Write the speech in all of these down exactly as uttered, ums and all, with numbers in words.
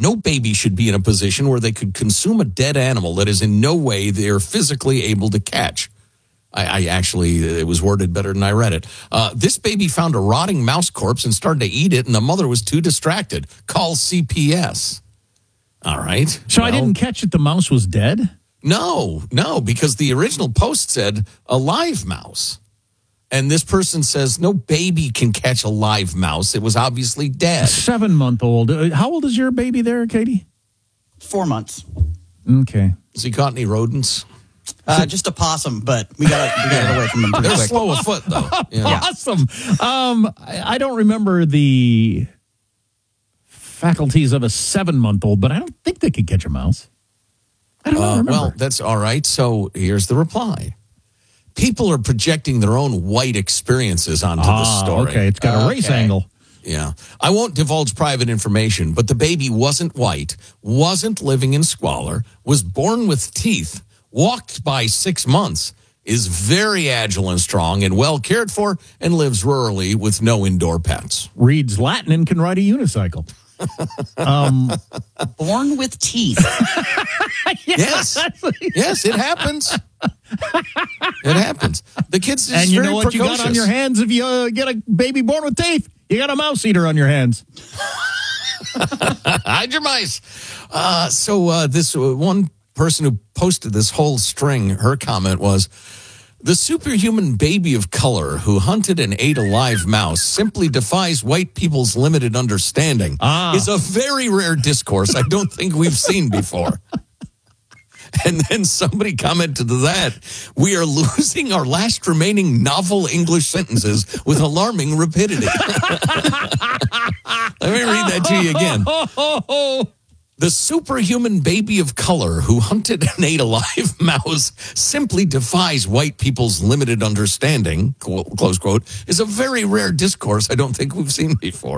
no baby should be in a position where they could consume a dead animal that is in no way they're physically able to catch. I, I actually, it was worded better than I read it. Uh, this baby found a rotting mouse corpse and started to eat it, and the mother was too distracted. Call C P S. All right. So well, I didn't catch it. The mouse was dead? No, no, because the original post said a live mouse. And this person says no baby can catch a live mouse. It was obviously dead. Seven-month-old. Uh, How old is your baby there, Katie? Four months. Okay. Has he caught any rodents? Uh, just a possum, but we got we got it away from them pretty They're quick. slow of foot, though. Yeah. Awesome. Um, I, I don't remember the faculties of a seven-month-old, but I don't think they could catch a mouse. I don't Uh, remember. well, that's all right. So here's the reply. People are projecting their own white experiences onto ah, the story. Okay, it's got a race Okay. angle. Yeah. I won't divulge private information, but the baby wasn't white, wasn't living in squalor, was born with teeth, walked by six months, is very agile and strong and well cared for, and lives rurally with no indoor pets. Reads Latin and can ride a unicycle. um, Born with teeth. Yes. Yes, it happens. It happens. The kid's just and you very know what precocious. you got on your hands if you uh, get a baby born with teeth? You got a mouse eater on your hands. Hide your mice. Uh, so uh, this uh, one person who posted this whole string, her comment was, the superhuman baby of color who hunted and ate a live mouse simply defies white people's limited understanding Ah. is a very rare discourse I don't think we've seen before. And then somebody commented to that, we are losing our last remaining novel English sentences with alarming rapidity. Let me read that to you again. The superhuman baby of color who hunted and ate a live mouse simply defies white people's limited understanding, close quote, is a very rare discourse I don't think we've seen before.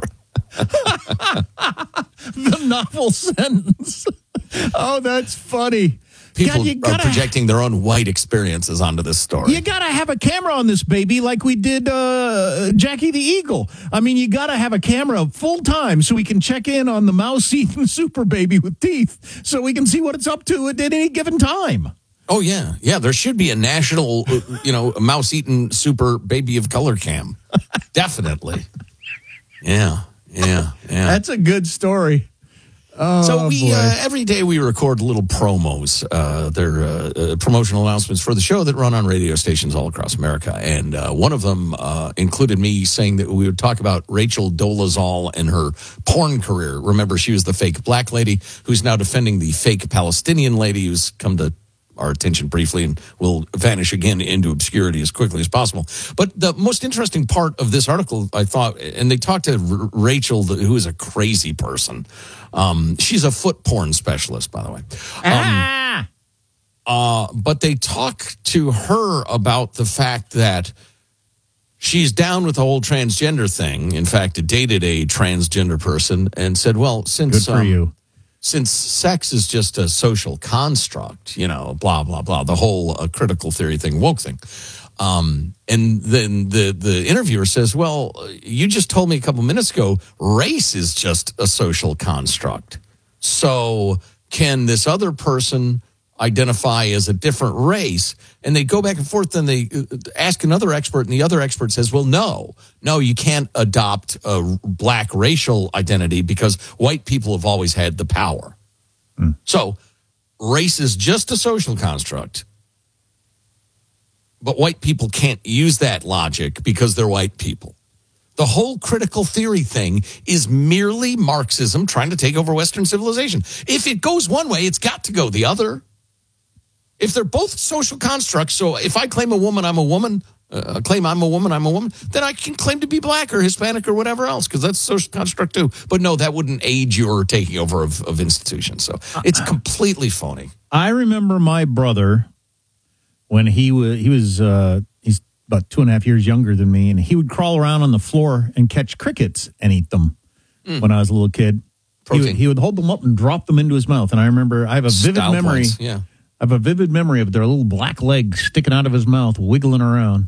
The novel sentence. Oh, that's funny. People God, you are gotta- projecting their own white experiences onto this story. You got to have a camera on this baby like we did uh, Jackie the Eagle. I mean, you got to have a camera full time so we can check in on the mouse-eating super baby with teeth so we can see what it's up to at any given time. Oh, yeah. Yeah, there should be a national, uh, you know, mouse-eating super baby of color cam. Definitely. Yeah, yeah, yeah. That's a good story. Oh, So we boy. uh, every day we record little promos. Uh, they're uh, uh, promotional announcements for the show that run on radio stations all across America, and uh, one of them uh, included me saying that we would talk about Rachel Dolezal and her porn career. Remember, she was the fake black lady who's now defending the fake Palestinian lady who's come to our attention briefly and will vanish again into obscurity as quickly as possible. But the most interesting part of this article, I thought, and they talked to R- Rachel, who is a crazy person. Um, she's a foot porn specialist, by the way. ah! Uh, but they talk to her about the fact that she's down with the whole transgender thing. In fact, dated a transgender person and said, well, since... Good for um, you. Since sex is just a social construct, you know, blah, blah, blah, the whole uh, critical theory thing, woke thing. Um, and then the, the interviewer says, well, you just told me a couple minutes ago, race is just a social construct. So can this other person identify as a different race? And they go back and forth, and they ask another expert, and the other expert says, well, no, no, you can't adopt a black racial identity because white people have always had the power. Hmm. So race is just a social construct, but white people can't use that logic because they're white people. The whole critical theory thing is merely Marxism trying to take over Western civilization. If it goes one way, it's got to go the other. If they're both social constructs, so if I claim a woman, I'm a woman, uh, claim I'm a woman, I'm a woman, then I can claim to be black or Hispanic or whatever else, because that's a social construct too. But no, that wouldn't aid your taking over of, of institutions. So it's completely phony. I remember my brother when he was, he was uh, he's about two and a half years younger than me, and he would crawl around on the floor and catch crickets and eat them mm. when I was a little kid. He would, he would hold them up and drop them into his mouth. And I remember, I have a vivid Style memory. points, yeah. I have a vivid memory of their little black legs sticking out of his mouth, wiggling around.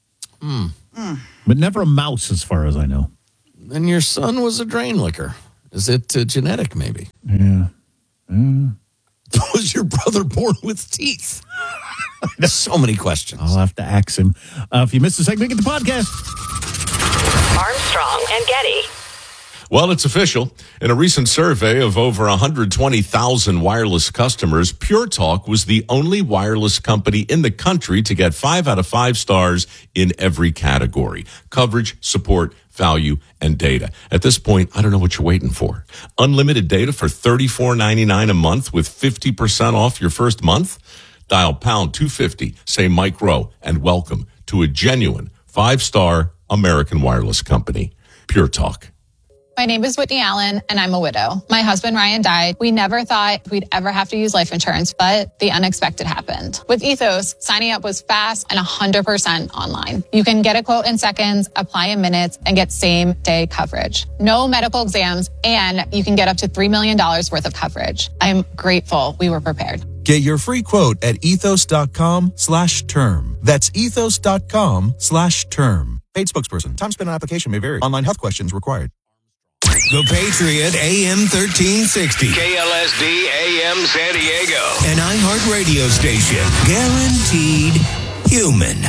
Mm. But never a mouse, as far as I know. And your son was a drain licker. Is it uh, genetic, maybe? Yeah. Mm. Was your brother born with teeth? So many questions. I'll have to ask him. Uh, if you missed a segment, get the podcast. Armstrong and Getty. Well, it's official. In a recent survey of over one hundred twenty thousand wireless customers, Pure Talk was the only wireless company in the country to get five out of five stars in every category: coverage, support, value, and data. At this point, I don't know what you're waiting for. Unlimited data for thirty-four ninety-nine a month with fifty percent off your first month? Dial pound two fifty, say Mike Rowe, and welcome to a genuine five-star American wireless company. Pure Talk. My name is Whitney Allen, and I'm a widow. My husband, Ryan, died. We never thought we'd ever have to use life insurance, but the unexpected happened. With Ethos, signing up was fast and one hundred percent online. You can get a quote in seconds, apply in minutes, and get same-day coverage. No medical exams, and you can get up to three million dollars worth of coverage. I'm grateful we were prepared. Get your free quote at ethos.com slash term. That's ethos.com slash term. Paid spokesperson. Time spent on application may vary. Online health questions required. The Patriot A M thirteen sixty. K L S D A M San Diego. An iHeart radio station. Guaranteed human.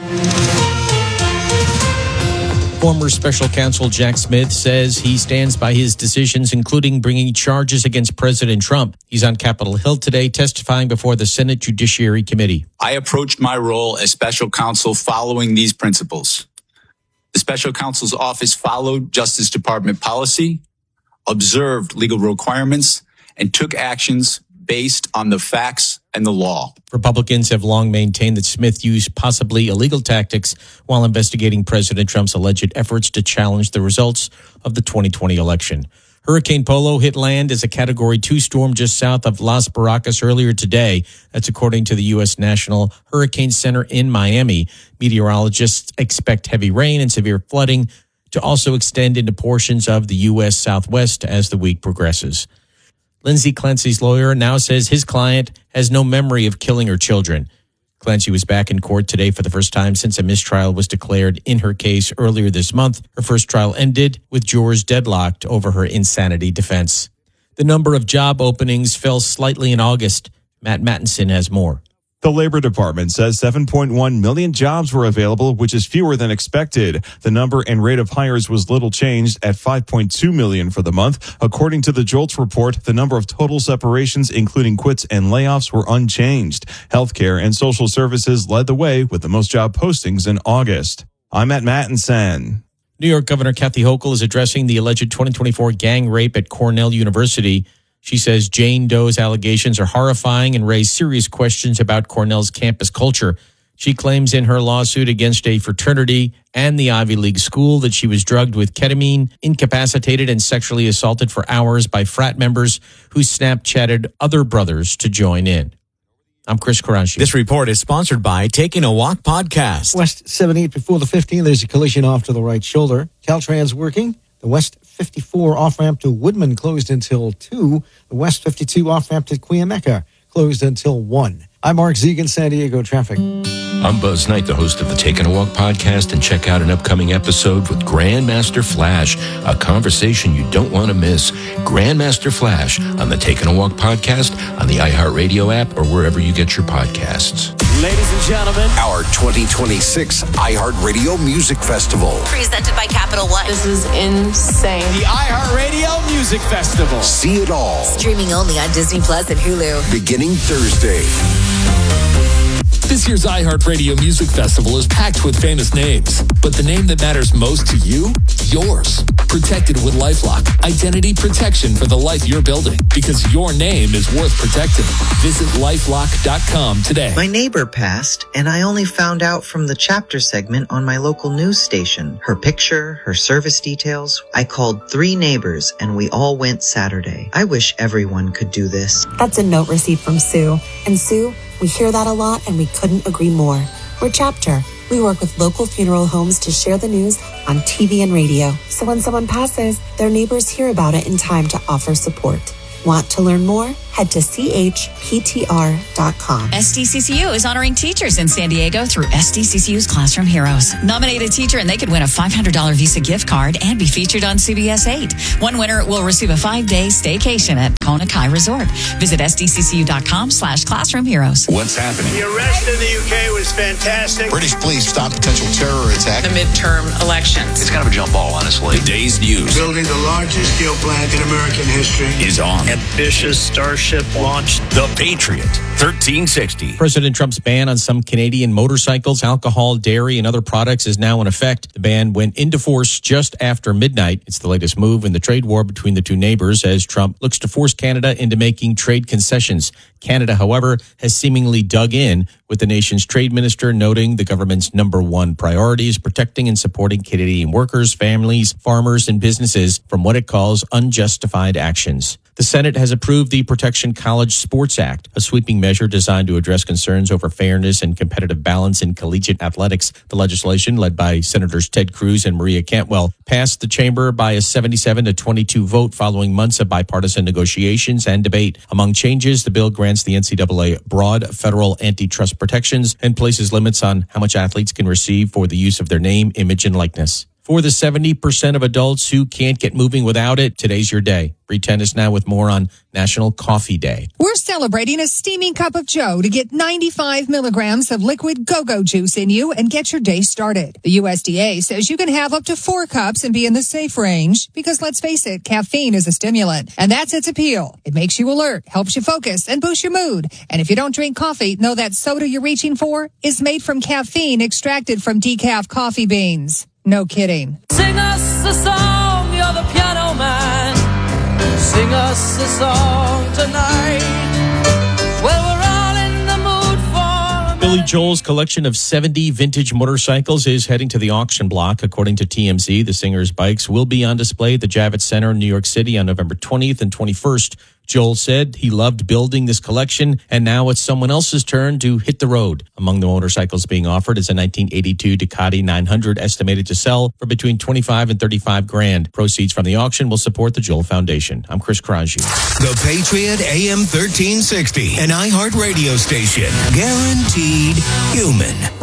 Former special counsel Jack Smith says he stands by his decisions, including bringing charges against President Trump. He's on Capitol Hill today testifying before the Senate Judiciary Committee. I approached my role as special counsel following these principles. The special counsel's office followed Justice Department policy, observed legal requirements, and took actions based on the facts and the law. Republicans have long maintained that Smith used possibly illegal tactics while investigating President Trump's alleged efforts to challenge the results of the twenty twenty election. Hurricane Polo hit land as a Category two storm just south of Las Barracas earlier today. That's according to the U S National Hurricane Center in Miami. Meteorologists expect heavy rain and severe flooding to also extend into portions of the U S Southwest as the week progresses. Lindsay Clancy's lawyer now says his client has no memory of killing her children. Clancy was back in court today for the first time since a mistrial was declared in her case earlier this month. Her first trial ended with jurors deadlocked over her insanity defense. The number of job openings fell slightly in August. Matt Mattinson has more. The Labor Department says seven point one million jobs were available, which is fewer than expected. The number and rate of hires was little changed at five point two million for the month. According to the JOLTS report, the number of total separations, including quits and layoffs, were unchanged. Healthcare and social services led the way with the most job postings in August. I'm Matt Mattinson. New York Governor Kathy Hochul is addressing the alleged twenty twenty-four gang rape at Cornell University. She says Jane Doe's allegations are horrifying and raise serious questions about Cornell's campus culture. She claims in her lawsuit against a fraternity and the Ivy League school that she was drugged with ketamine, incapacitated, and sexually assaulted for hours by frat members who Snapchatted other brothers to join in. I'm Chris Karanchi. This report is sponsored by Taking a Walk Podcast. West seventy-eight before the fifteen, there's a collision off to the right shoulder. Caltrans working. The West fifty-four off-ramp to Woodman closed until two. The West fifty-two off-ramp to Cuyamaca closed until one. I'm Mark Zegan, San Diego traffic. I'm Buzz Knight, the host of the Taking a Walk podcast, and check out an upcoming episode with Grandmaster Flash, a conversation you don't want to miss. Grandmaster Flash on the Taking a Walk podcast, on the iHeartRadio app, or wherever you get your podcasts. Ladies and gentlemen, our twenty twenty-six iHeartRadio Music Festival. Presented by Capital One. This is insane. The iHeartRadio Music Festival. See it all. Streaming only on Disney Plus and Hulu. Beginning Thursday. This year's iHeartRadio Music Festival is packed with famous names, but the name that matters most to you? Yours. Protected with LifeLock. Identity protection for the life you're building, because your name is worth protecting. Visit lifelock dot com today. My neighbor passed, and I only found out from the chapter segment on my local news station. Her picture, her service details. I called three neighbors, and we all went Saturday. I wish everyone could do this. That's a note received from Sue. And Sue, we hear that a lot, and we couldn't agree more. We're Chapter. We work with local funeral homes to share the news on T V and radio. So when someone passes, their neighbors hear about it in time to offer support. Want to learn more? head to c h p t r dot com. S D C C U is honoring teachers in San Diego through S D C C U's Classroom Heroes. Nominate a teacher and they could win a five hundred dollars Visa gift card and be featured on C B S eight. One winner will receive a five-day staycation at Kona Kai Resort. Visit S D C C U dot com slash classroom heroes. What's happening? The arrest in the U K was fantastic. British police stop potential terror attack. The midterm elections. It's kind of a jump ball, honestly. Today's news. Building the largest steel plant in American history is on. Ambitious Starship launched. The Patriot, thirteen sixty. President Trump's ban on some Canadian motorcycles, alcohol, dairy, and other products is now in effect. The ban went into force just after midnight. It's the latest move in the trade war between the two neighbors as Trump looks to force Canada into making trade concessions. Canada, however, has seemingly dug in, with the nation's trade minister noting the government's number one priority is protecting and supporting Canadian workers, families, farmers, and businesses from what it calls unjustified actions. The Senate has approved the Protection College Sports Act, a sweeping measure designed to address concerns over fairness and competitive balance in collegiate athletics. The legislation, led by Senators Ted Cruz and Maria Cantwell, passed the chamber by a seventy-seven to twenty-two vote following months of bipartisan negotiations and debate. Among changes, the bill grants the N C double A broad federal antitrust protections and places limits on how much athletes can receive for the use of their name, image, and likeness. For the seventy percent of adults who can't get moving without it, today's your day. Read Tennis now with more on National Coffee Day. We're celebrating a steaming cup of Joe to get ninety-five milligrams of liquid go-go juice in you and get your day started. The U S D A says you can have up to four cups and be in the safe range because, let's face it, caffeine is a stimulant, and that's its appeal. It makes you alert, helps you focus, and boosts your mood. And if you don't drink coffee, know that soda you're reaching for is made from caffeine extracted from decaf coffee beans. No kidding. Sing us a song, you're the piano man. Sing us a song tonight. Well, we're all in the mood for... Billy Joel's collection of seventy vintage motorcycles is heading to the auction block. According to T M Z, the singer's bikes will be on display at the Javits Center in New York City on November twentieth and twenty-first. Joel said he loved building this collection, and now it's someone else's turn to hit the road. Among the motorcycles being offered is a nineteen eighty-two Ducati nine hundred, estimated to sell for between twenty-five and thirty-five grand. Proceeds from the auction will support the Joel Foundation. I'm Chris Krajci. The Patriot A M thirteen sixty, an iHeart radio station. Guaranteed human.